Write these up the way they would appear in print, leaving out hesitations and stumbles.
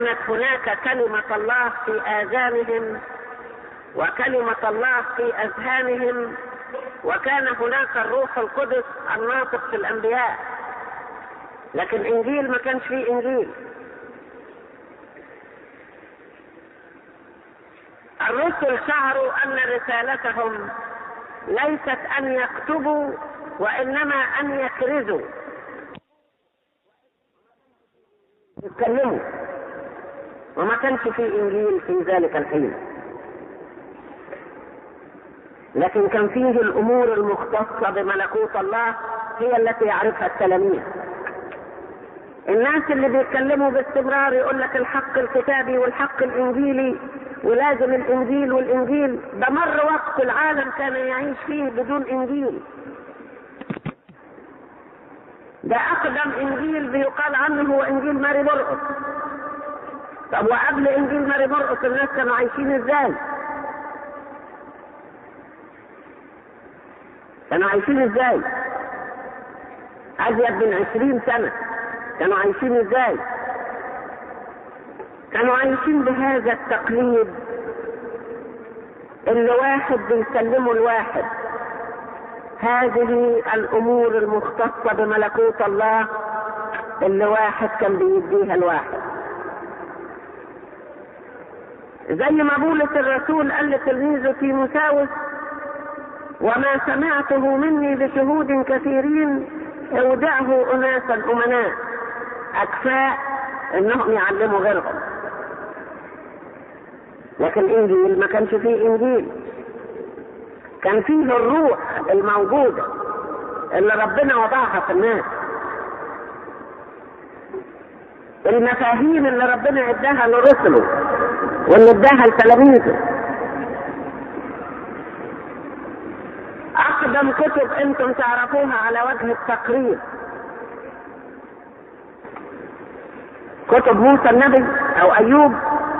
كانت هناك كلمة الله في آذانهم وكلمة الله في أذهانهم، وكان هناك الروح القدس الناطق في الأنبياء، لكن إنجيل ما كانش فيه إنجيل. الرسل شعروا أن رسالتهم ليست أن يكتبوا وإنما أن يكرزوا، يتكلموا، وما كانش فيه إنجيل في ذلك الحين، لكن كان فيه الأمور المختصة بملكوت الله هي التي يعرفها التلاميذ. الناس اللي بيتكلموا باستمرار يقول لك الحق الكتابي والحق الإنجيلي ولازم الإنجيل والإنجيل، ده مر وقت العالم كان يعيش فيه بدون إنجيل. ده أقدم إنجيل بيقال عنه هو إنجيل ماري مرقس. طب وقبل إنجيل ماري مرقس الناس كانوا عايشين إزاي؟ كانوا عايشين إزاي؟ أزيد من 20 سنة كانوا عايشين إزاي؟ كانوا عايشين بهذا التقليد اللي واحد بيسلمه الواحد. هذه الأمور المختصة بملكوت الله اللي واحد كان بيديها الواحد، زي ما بولس الرسول قال لتلميذه تيموثاوس: وما سمعته مني بشهود كثيرين اودعه أناسا أمناء أكفاء انهم يعلموا غيرهم. لكن إنجيل ما كانش فيه إنجيل، كان فيه الروح الموجودة اللي ربنا وضعها في الناس، المفاهيم اللي ربنا اداها لرسله واللي اداها لتلاميذه. أقدم كتب أنتم تعرفوها على وجه التقريب كتب موسى النبي أو أيوب.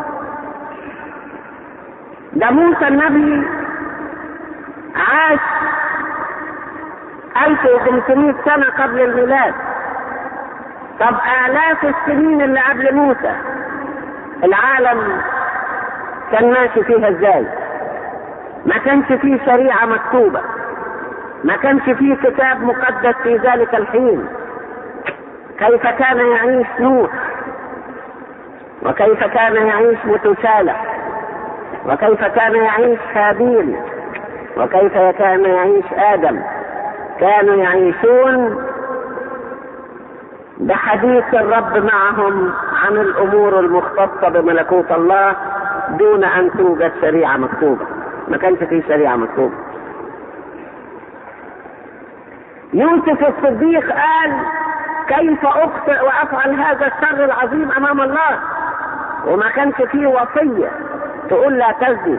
ده موسى النبي عاش 1500 سنة قبل الميلاد. طب آلاف السنين اللي قبل موسى العالم كان ماشي فيها ازاي؟ ما كانش فيه شريعة مكتوبة، ما كانش فيه كتاب مقدس في ذلك الحين. كيف كان يعيش نوح؟ وكيف كان يعيش متسالح؟ وكيف كان يعيش هابيل؟ وكيف كان يعيش آدم؟ كانوا يعيشون بحديث الرب معهم عن الأمور المختصة بملكوت الله دون أن توجد شريعة مكتوبة. ما كانش فيه شريعة مكتوبة. يوسف الصديق قال: كيف أخطئ وأفعل هذا الشر العظيم أمام الله؟ وما كانش فيه وصية تقول لا تزني.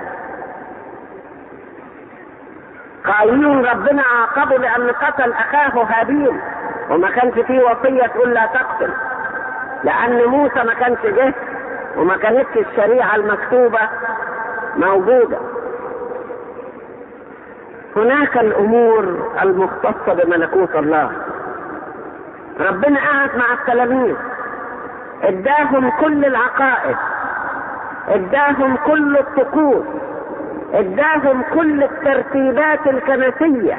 قايين ربنا عاقبه لأن قتل أخاه هابيل، وما كانش فيه وصية تقول لا تقتل، لأن موسى ما كانش جه وما كانتش الشريعة المكتوبة موجودة. هناك الأمور المختصة بملكوت الله. ربنا قعد مع التلاميذ، اداهم كل العقائد، اداهم كل الطقوس، اداهم كل الترتيبات الكنسية،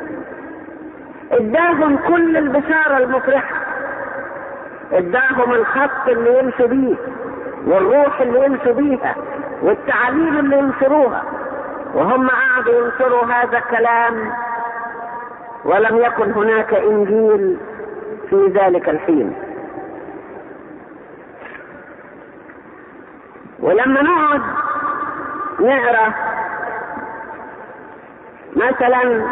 اداهم كل البشارة المفرحة، اداهم الخط اللي يمشوا بيه والروح اللي يمشوا بيها والتعاليم اللي ينشروها، وهم قعدوا ينشروا هذا الكلام ولم يكن هناك إنجيل في ذلك الحين. ولما نقعد نقرأ مثلا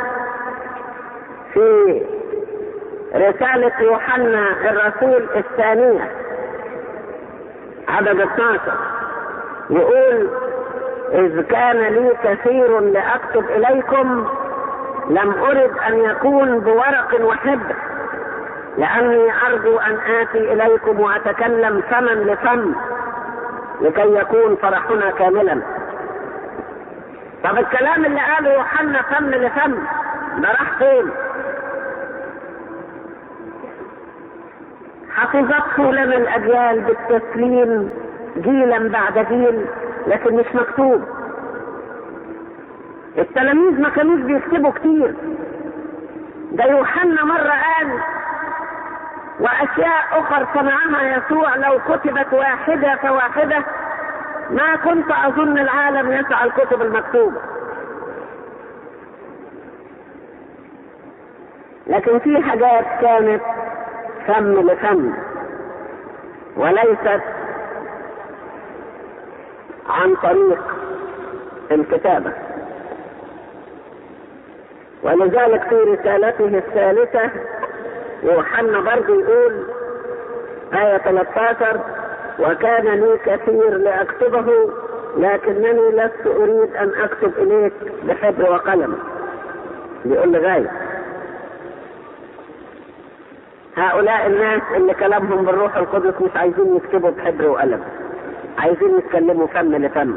في رسالة يوحنا الرسول الثانية عدد 12 يقول: إذ كان لي كثير لأكتب إليكم لم أرد أن يكون بورق وحبر، لأني أرجو أن آتي إليكم وأتكلم فما لفم لكي يكون فرحنا كاملا. طب الكلام اللي قاله يوحنا فم لفم ده راح فين؟ حفظته لنا الأجيال بالتسليم جيلا بعد جيل، لكن مش مكتوب. التلاميذ ما كانوش بيكتبوا كتير. ده يوحنا مرة قال: وأشياء أخرى صنعها يسوع لو كتبت واحدة فواحدة ما كنت أظن العالم يسعى الكتب المكتوبة. لكن في حاجات كانت فم لفم وليست عن طريق الكتابة. ولذلك في رسالته الثالثة يوحنا برضه يقول آية 13: وكان لي كثير لأكتبه لكنني لست أريد أن أكتب إليك بحبر وقلم. بيقول لغاية هؤلاء الناس اللي كلامهم بالروح القدس مش عايزين يكتبوا بحبر وقلم، عايزين يتكلموا فم لفم.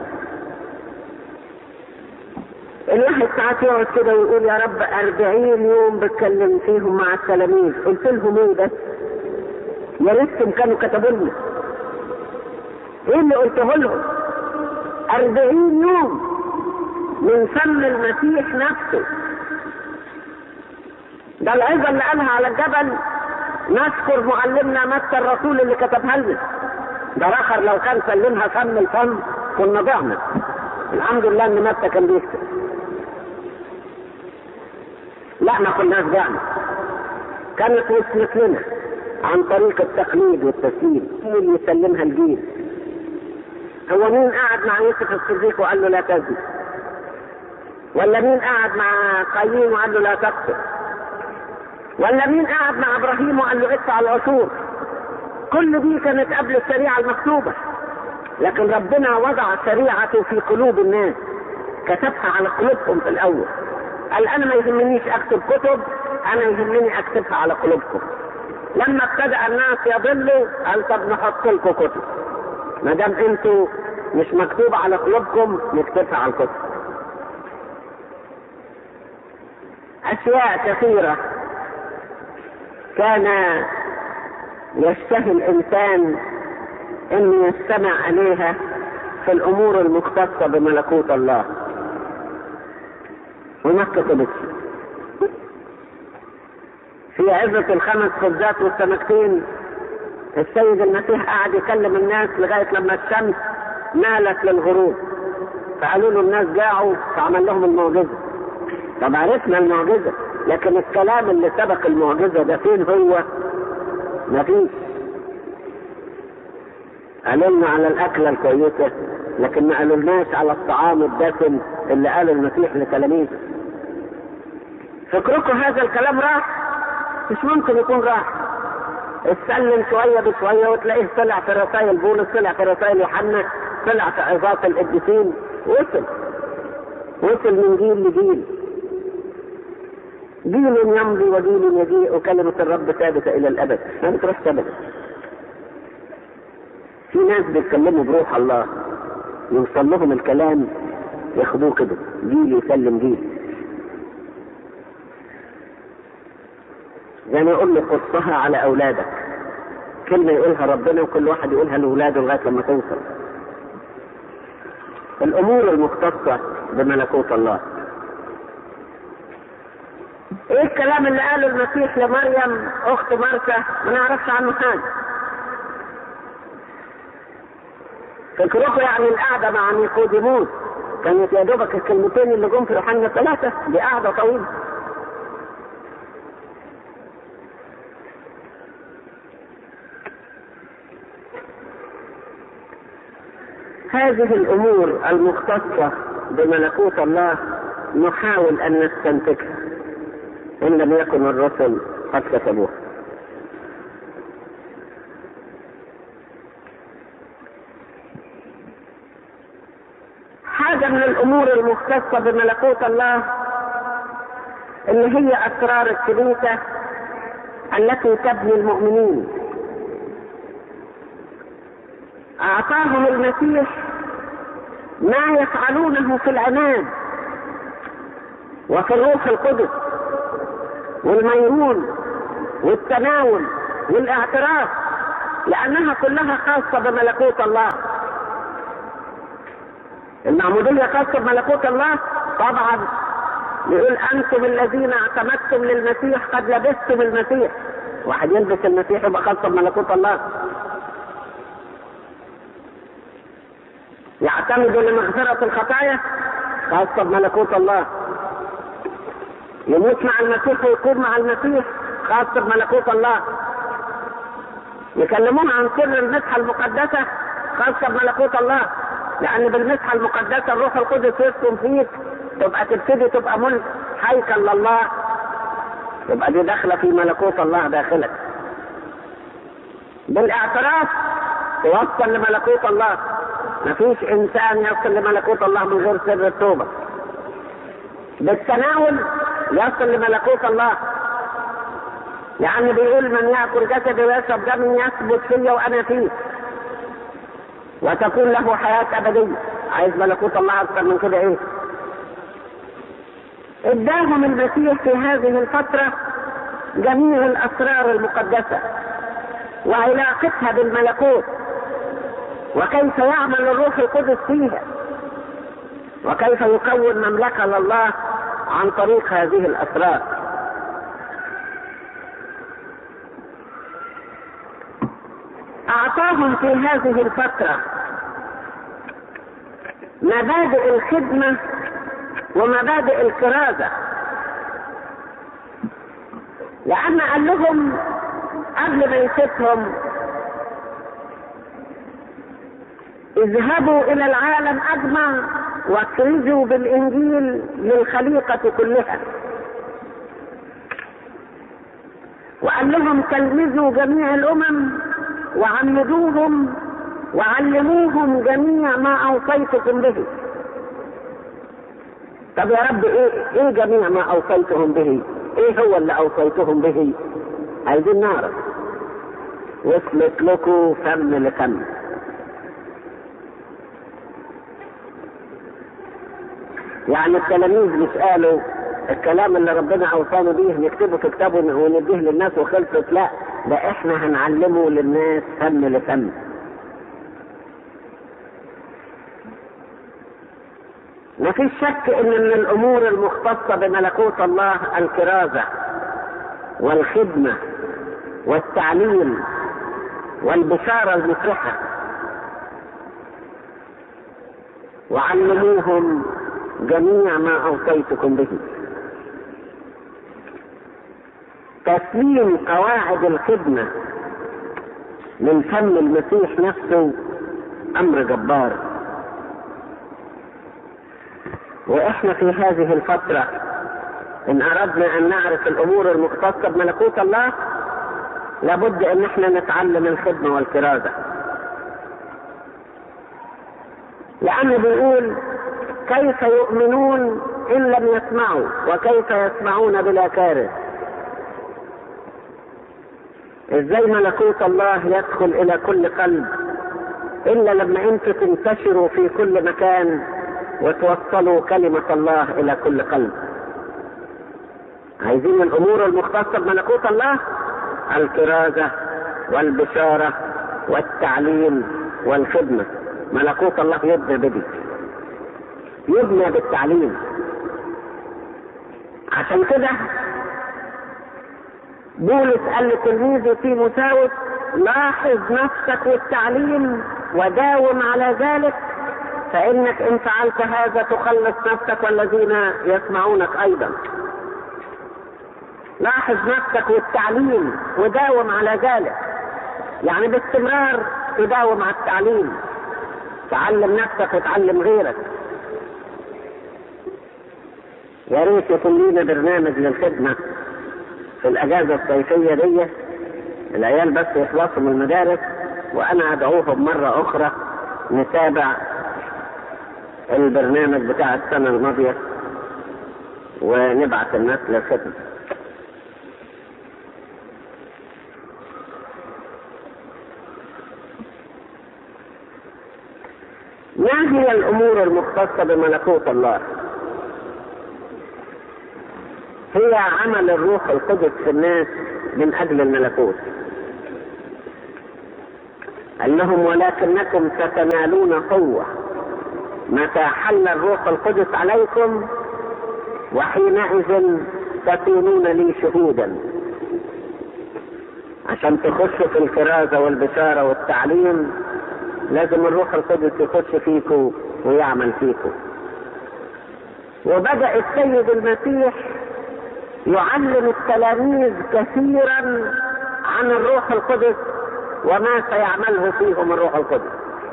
الواحد ساعات يقعد كده ويقول: يا رب 40 يوم بتكلم فيهم مع التلاميذ، قلت لهم ايه بس؟ يا ريتهم كانوا كتبوا لنا. ايه اللي قلته لهم؟ 40 يوم من فم المسيح نفسه. ده العظة اللي قالها على الجبل: نشكر معلمنا متى الرسول اللي كتبها لنا. ده آخر لو كان سلمها فم الفم كنا ضعنا. الحمد لله ان متى كان بيكتب. لا، ما كناش ضعنا، كانت وصلت لنا عن طريق التقليد والتسليم. مين يسلمها الجيل؟ هو مين قاعد مع يوسف الصديق وقال له لا تزني؟ ولا مين قاعد مع قايين وقال له لا تقتل؟ ولا مين قاعد مع ابراهيم وقال له ادفع العشور؟ كل دي كانت قبل الشريعة المكتوبة، لكن ربنا وضع شريعته في قلوب الناس، كتبها على قلوبهم في الاول. قال: انا ما يهمنيش اكتب كتب، انا يهمني اكتبها على قلوبكم. لما ابتدأ الناس يضلوا قال: طب نحط لكم كتب، ما دام انتوا مش مكتوب على قلوبكم نكتبها على الكتب. اشياء كثيرة كان يشتهي الانسان ان يستمع عليها في الامور المختصة بملكوت الله، وما كتبتش. في عزة ال5 خبزات والسمكتين السيد المسيح قاعد يكلم الناس لغاية لما الشمس مالت للغروب، فقالوا له الناس جاعوا فعمل لهم المعجزة. طب عرفنا المعجزة، لكن الكلام اللي سبق المعجزة ده فين هو؟ مفيش. قالوا لنا على الأكلة الكويسة، لكن ما قالولناش على الطعام الدسم اللي قاله المسيح لتلاميذه. فكركم هذا الكلام راح؟ مش ممكن يكون راح. اتسلم شوية بشوية وتلاقيه طلع في رسائل بولس، طلع في رسائل يوحنا، طلع في عظات القديسين، وصل من جيل لجيل. جيل يمضي وجيل يجيء وكلمة الرب ثابتة إلى الأبد، ما بتروح ثابتة. في ناس بيتكلموا بروح الله يوصل لهم الكلام ياخدوه كده، جيل يسلم جيل. زي ما يقول له قصها على أولادك، كلمة يقولها ربنا وكل واحد يقولها لأولاده لغاية لما توصل. الأمور المختصة بملكوت الله. ايه الكلام اللي قاله المسيح لمريم اخت مرثا؟ ما نعرفش عنه حاجه. فكركم يعني القعده مع نيقوديموس كانت يا دوبك الكلمتين اللي جم في يوحنا 3، دي قعده طويله. هذه الامور المختصه بملكوت الله نحاول ان نستنتجها إن لم يكن الرسل قد كتبوها. حاجة من الأمور المختصة بملكوت الله اللي هي أسرار الكنيسة التي تبني المؤمنين. أعطاهم المسيح ما يفعلونه في العناد وفي الروح القدس والميمون والتناول والاعتراف لأنها كلها خاصة بملكوت الله. المعمودية خاصة بملكوت الله طبعا. يقول أنتم الذين اعتمدتم للمسيح قد لبستم المسيح. واحد يلبس المسيح يبقى خاصة بملكوت الله. يعتمد لمغفرة الخطايا خاصة بملكوت الله. يموت مع المسيح ويقوم مع المسيح خاصة بملكوت الله. يكلمون عن سر المسحة المقدسة خاصة بملكوت الله، لأن بالمسحة المقدسة الروح القدس يسكن فيك، تبقى تبتدي تبقى ملك هيكل لله، يبقى دي داخلة في ملكوت الله داخلك. بالاعتراف توصل لملكوت الله. مفيش إنسان يصل لملكوت الله من غير سر التوبة. بالتناول يصل لملكوت الله، يعني بيقول من يأكل جسدي ويشرب دمي يثبت فيا وأنا فيه وتكون له حياة أبدية. عايز ملكوت الله أكثر من كده إيه؟ اداهم المسيح في هذه الفترة جميع الأسرار المقدسة وعلاقتها بالملكوت، وكيف يعمل الروح القدس فيها، وكيف يكون مملكة لله عن طريق هذه الأسرار. أعطاهم في هذه الفترة مبادئ الخدمة ومبادئ الكرازة، لأن قال لهم قبل ما يسيبهم اذهبوا إلى العالم أجمع واكرزوا بالإنجيل للخليقة كلها، وقال لهم تلمذوا جميع الأمم وعمدوهم وعلموهم جميع ما أوصيتكم به. طب يا رب ايه جميع ما أوصيتهم به؟ ايه هو اللي أوصيتهم به؟ عايزين نعرف. وصلت لكم فم لفم. يعني التلاميذ مش قالوا الكلام اللي ربنا اوصانا بيه نكتبه في كتابه ونديه للناس وخلصت، لا، ده احنا هنعلمه للناس فم لفم. ما فيش شك ان من الامور المختصة بملكوت الله الكرازة والخدمة والتعليم والبشارة المفرحة. وعلموهم جميع ما اوصيتكم به. تسليم قواعد الخدمة من فم المسيح نفسه امر جبار. واحنا في هذه الفترة ان اردنا ان نعرف الامور المختصة بملكوت الله لابد ان احنا نتعلم الخدمة والكرازة، لانه بيقول كيف يؤمنون ان لم يسمعوا وكيف يسمعون بلا كارث. ازاي ملكوت الله يدخل الى كل قلب الا لما انتوا تنتشروا في كل مكان وتوصلوا كلمة الله الى كل قلب. عايزين الامور المختصة بملكوت الله الكرازة والبشارة والتعليم والخدمة. ملكوت الله يبنى بدي، يبنى بالتعليم. عشان كده بولس قال لتلميذه تيموثاوس لاحظ نفسك والتعليم وداوم على ذلك، فإنك إن فعلت هذا تخلص نفسك والذين يسمعونك أيضا. لاحظ نفسك والتعليم وداوم على ذلك، يعني باستمرار تداوم على التعليم، تعلم نفسك وتعلم غيرك. يا ريت يكون لنا برنامج للخدمة في الأجازة الصيفية دي، العيال بس يخلصوا من المدارس وأنا أدعوهم مرة أخرى نتابع البرنامج بتاع السنة الماضية ونبعث الناس للخدمة. ما هي الأمور المختصة بملكوت الله؟ هي عمل الروح القدس في الناس من أجل الملكوت. قال لهم ولكنكم ستنالون قوة متى حل الروح القدس عليكم وحينئذ تكونون لي شهودا. عشان تخشوا في الكرازة والبشارة والتعليم لازم الروح القدس يخش فيكم ويعمل فيكم. وبدأ السيد المسيح يعلم التلاميذ كثيرا عن الروح القدس وما سيعمله فيهم الروح القدس.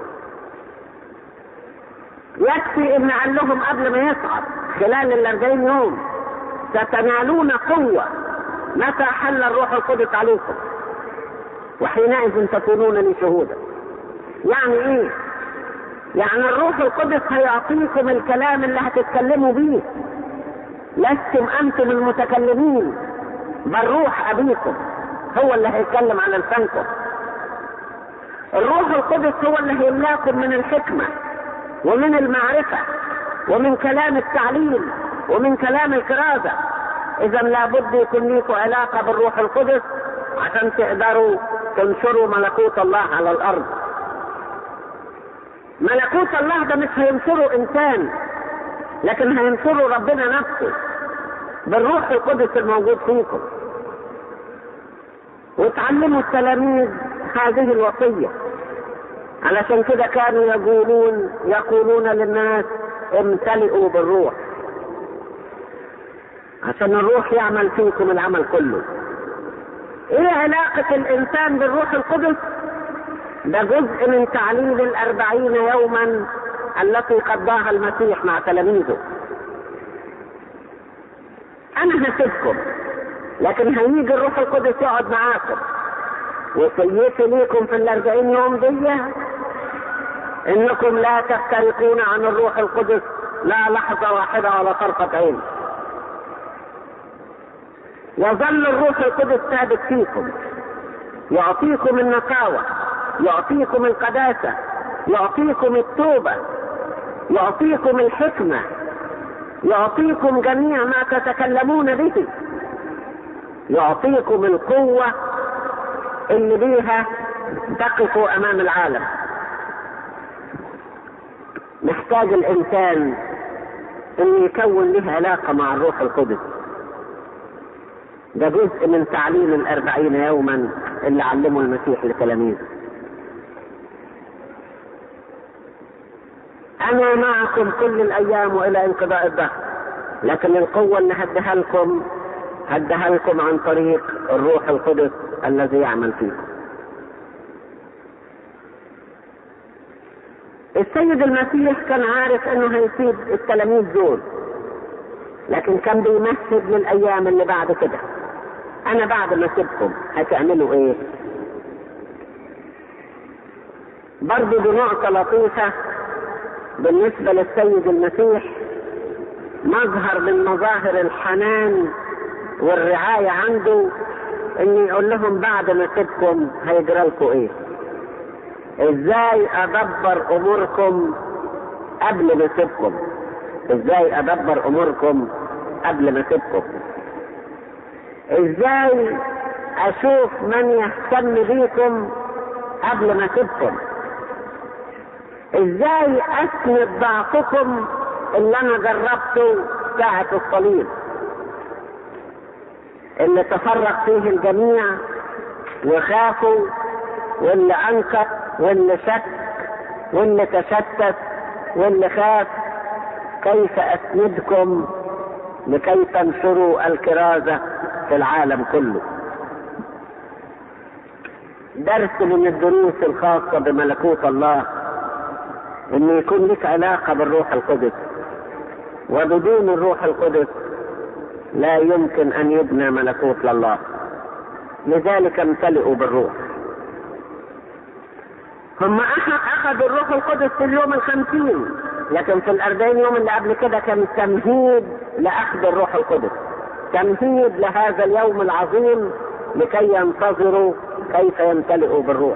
يكفي ان قال لهم قبل ما يصعد خلال 40 يوم ستنالون قوة متى حل الروح القدس عليكم وحينئذ تكونون لي شهودا. يعني ايه؟ يعني الروح القدس هيعطيكم الكلام اللي هتتكلموا بيه، لستم انتم المتكلمين بل روح ابيكم هو اللي هيتكلم على لسانكم. الروح القدس هو اللي هيملاكم من الحكمة ومن المعرفة ومن كلام التعليم ومن كلام الكرازة. اذا لابد يكون لكم علاقة بالروح القدس عشان تقدروا تنشروا ملكوت الله على الارض. ملكوت الله ده مش هينشره انسان، لكن هينشره ربنا نفسه بالروح القدس الموجود فيكم. وتعلموا التلاميذ هذه الوصية، علشان كده كانوا يقولون للناس امتلئوا بالروح، عشان الروح يعمل فيكم العمل كله. ايه علاقة الانسان بالروح القدس؟ ده جزء من تعليم 40 يوما التي قضاها المسيح مع تلاميذه. انا هسيبكم لكن هيجي الروح القدس يقعد معاكم، وصيتي ليكم في 40 يوم دي انكم لا تفترقون عن الروح القدس لا لحظة واحدة ولا طرفة عين. يظل الروح القدس ثابت فيكم، يعطيكم النقاوة، يعطيكم القداسة، يعطيكم التوبة، يعطيكم الحكمة، يعطيكم جميع ما تتكلمون به، يعطيكم القوة اللي بيها تقفوا امام العالم. محتاج الانسان ان يكون له علاقة مع الروح القدس. ده جزء من تعليم 40 يوما اللي علمه المسيح لتلاميذه. انا معكم كل الايام والى انقضاء الدهر، لكن القوة اللي هديها لكم عن طريق الروح القدس الذي يعمل فيكم. السيد المسيح كان عارف انه هيسيب التلاميذ دول، لكن كان بيمهد للايام اللي بعد كده. انا بعد ما اسيبكم هتعملوا ايه؟ برضه دي نقطة لطيفة بالنسبة للسيد المسيح، مظهر من مظاهر الحنان والرعاية عنده، ان يقول لهم بعد ما اسيبكم هيجرى لكم ايه؟ ازاي ادبر اموركم قبل ما اسيبكم؟ ازاي ادبر اموركم قبل ما اسيبكم؟ ازاي اشوف من يهتم بيكم قبل ما اسيبكم؟ ازاي اسند ضعفكم اللي انا جربته ساعة الصليب، اللي تفرق فيه الجميع وخافوا، واللي انكر واللي شك واللي تشتت واللي خاف. كيف اسندكم لكي تنشروا الكرازة في العالم كله؟ درس من الدروس الخاصة بملكوت الله ان يكون لك علاقة بالروح القدس، وبدون الروح القدس لا يمكن ان يبنى ملكوت لله. لذلك امتلئوا بالروح. هم اخذوا الروح القدس في اليوم 50، لكن في 40 يوم اللي قبل كده كان تمهيد لاخذ الروح القدس، تمهيد لهذا اليوم العظيم لكي ينتظروا كيف يمتلئوا بالروح.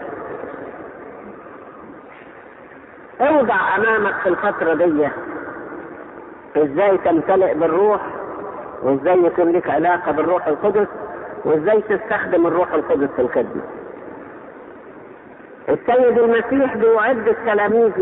اوضع امامك في الفترة دي ازاي تمتلئ بالروح، وازاي يكون لك علاقة بالروح القدس، وازاي تستخدم الروح القدس في الخدمة. السيد المسيح بيعد التلاميذ